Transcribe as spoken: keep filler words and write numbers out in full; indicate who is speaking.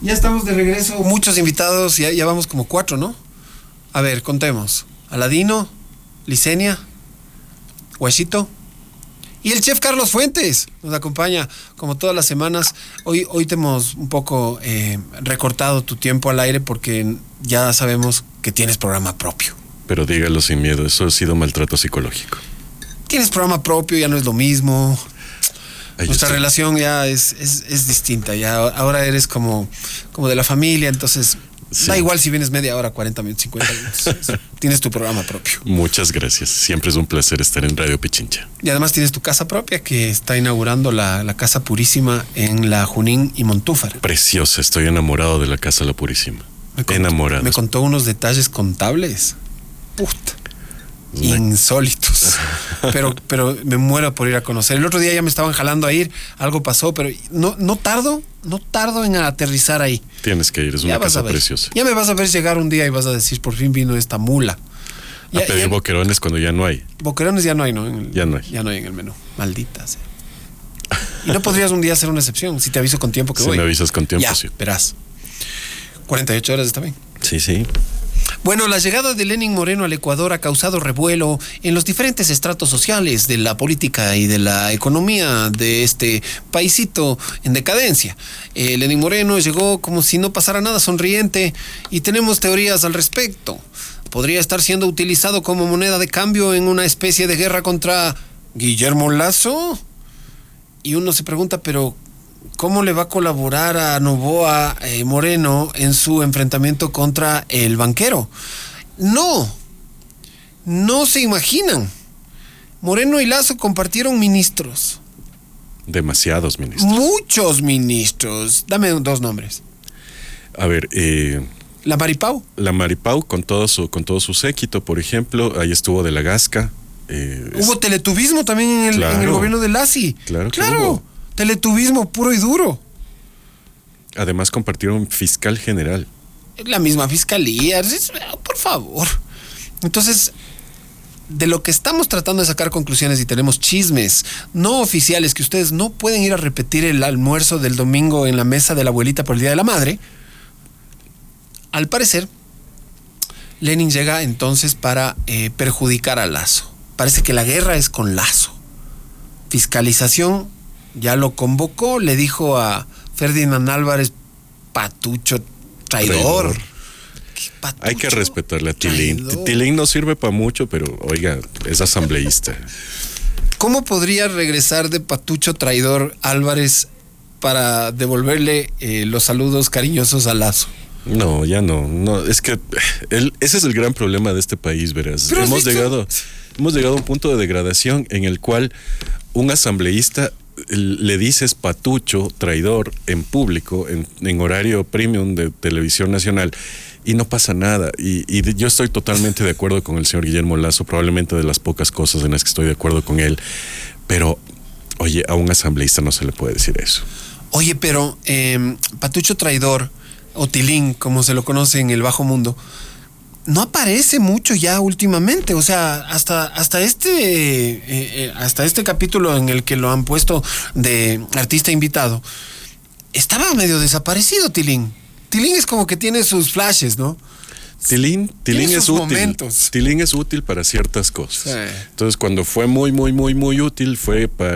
Speaker 1: Ya estamos de regreso, muchos invitados, ya, ya vamos como cuatro, ¿no? A ver, contemos. Aladino, Licenia, Guachito y el chef Carlos Fuentes nos acompaña como todas las semanas. Hoy, hoy te hemos un poco eh, recortado tu tiempo al aire porque ya sabemos que tienes programa propio.
Speaker 2: Pero dígalo sin miedo, eso ha sido maltrato psicológico.
Speaker 1: Tienes programa propio, ya no es lo mismo.
Speaker 2: Ahí
Speaker 1: Nuestra
Speaker 2: estoy.
Speaker 1: relación ya es, es, es distinta. Ya ahora eres como, como de la familia, entonces
Speaker 2: Sí.
Speaker 1: da igual si vienes media hora, cuarenta minutos, cincuenta minutos. Tienes tu programa propio.
Speaker 2: Muchas gracias, siempre es un placer estar en Radio Pichincha.
Speaker 1: Y además tienes tu casa propia que está inaugurando la, la Casa Purísima en la Junín y Montúfar.
Speaker 2: Preciosa, estoy enamorado de la Casa La Purísima.
Speaker 1: Me contó,
Speaker 2: Enamorado.
Speaker 1: Me contó unos detalles contables. Puta. Insólitos. Pero, pero me muero por ir a conocer. El otro día ya me estaban jalando a ir, algo pasó, pero no, no tardo, no tardo en aterrizar ahí.
Speaker 2: Tienes que ir, es una
Speaker 1: Ya vas
Speaker 2: casa
Speaker 1: a ver.
Speaker 2: preciosa.
Speaker 1: Ya me vas a ver llegar un día y vas a decir, por fin vino esta mula.
Speaker 2: A
Speaker 1: Ya,
Speaker 2: pedir
Speaker 1: ya-
Speaker 2: boquerones cuando ya no hay.
Speaker 1: Boquerones ya no hay, ¿no? En el-
Speaker 2: Ya no hay.
Speaker 1: Ya no hay en el menú. Maldita sea. Y no podrías un día hacer una excepción, si te aviso con tiempo que
Speaker 2: Si
Speaker 1: voy.
Speaker 2: me avisas con tiempo,
Speaker 1: Ya,
Speaker 2: sí.
Speaker 1: verás. cuarenta y ocho horas está bien.
Speaker 2: Sí, sí.
Speaker 1: Bueno, la llegada de Lenín Moreno al Ecuador ha causado revuelo en los diferentes estratos sociales de la política y de la economía de este paisito en decadencia. Eh, Lenín Moreno llegó como si no pasara nada, sonriente, y tenemos teorías al respecto. Podría estar siendo utilizado como moneda de cambio en una especie de guerra contra Guillermo Lasso. Y uno se pregunta, pero ¿cómo le va a colaborar a Noboa eh, Moreno en su enfrentamiento contra el banquero? No, no se imaginan. Moreno y Lasso compartieron ministros.
Speaker 2: Demasiados ministros.
Speaker 1: Muchos ministros. Dame dos nombres.
Speaker 2: A ver, eh,
Speaker 1: La Maripau.
Speaker 2: la Maripau con todo su, con todo su séquito, por ejemplo, ahí estuvo de la Gasca. Eh, es-
Speaker 1: Hubo teletubismo también en el,
Speaker 2: Claro.
Speaker 1: en el gobierno de Lassi.
Speaker 2: Claro que
Speaker 1: Claro.
Speaker 2: hubo.
Speaker 1: Teletubismo puro y duro.
Speaker 2: Además compartieron fiscal general.
Speaker 1: La misma fiscalía. es- Por favor. Entonces, de lo que estamos tratando de sacar conclusiones y tenemos chismes no oficiales que ustedes no pueden ir a repetir el almuerzo del domingo en la mesa de la abuelita por el Día de la Madre. Al parecer, Lenin llega entonces para eh, perjudicar a Lasso. Parece que la guerra es con Lasso. Fiscalización ya lo convocó, le dijo a Ferdinand Álvarez, patucho, traidor.
Speaker 2: Traidor.
Speaker 1: ¿Qué patucho,
Speaker 2: Hay que respetarle a Tilín.
Speaker 1: traidor?
Speaker 2: Tilín no sirve para mucho, pero oiga, es asambleísta.
Speaker 1: ¿Cómo podría regresar de patucho traidor Álvarez para devolverle eh, los saludos cariñosos a Lasso?
Speaker 2: No, ya no, no, es que el, ese es el gran problema de este país, verás.
Speaker 1: Pero has
Speaker 2: Hemos
Speaker 1: visto-
Speaker 2: llegado, hemos llegado a un punto de degradación en el cual un asambleísta le dices patucho, traidor, en público, en, en horario premium de televisión nacional, y no pasa nada. Y, y de- yo estoy totalmente de acuerdo con el señor Guillermo Lasso, probablemente de las pocas cosas en las que estoy de acuerdo con él, pero oye, a un asambleísta no se le puede decir eso.
Speaker 1: Oye, pero eh, patucho traidor, o Tilín, como se lo conoce en el bajo mundo, no aparece mucho ya últimamente. O sea, hasta, hasta este eh, eh, hasta este capítulo en el que lo han puesto de artista invitado, estaba medio desaparecido Tilín. Tilín es como que tiene sus flashes, ¿no?
Speaker 2: Tilín, Tilín
Speaker 1: Tiene
Speaker 2: es
Speaker 1: sus
Speaker 2: útil.
Speaker 1: momentos.
Speaker 2: Tilín es útil para ciertas cosas.
Speaker 1: Sí.
Speaker 2: Entonces, cuando fue muy, muy, muy, muy útil, fue para